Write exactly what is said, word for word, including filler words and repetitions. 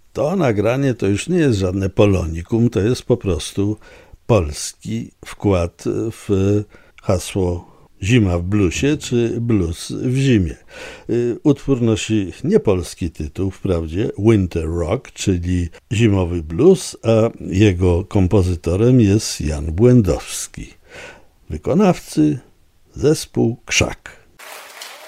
To nagranie to już nie jest żadne polonikum, to jest po prostu polski wkład w hasło Zima w bluesie czy blues w zimie. Utwór nosi niepolski tytuł, wprawdzie Winter Rock, czyli zimowy blues, a jego kompozytorem jest Jan Błędowski. Wykonawcy zespół Krzak.